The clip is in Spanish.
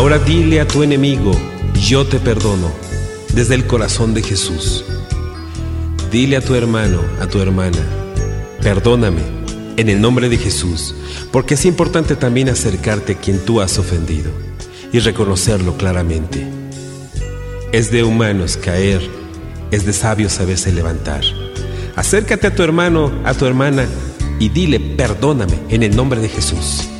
Ahora dile a tu enemigo, yo te perdono, desde el corazón de Jesús. Dile a tu hermano, a tu hermana, perdóname, en el nombre de Jesús, porque es importante también acercarte a quien tú has ofendido y reconocerlo claramente. Es de humanos caer, es de sabios saberse levantar. Acércate a tu hermano, a tu hermana, y dile, perdóname, en el nombre de Jesús.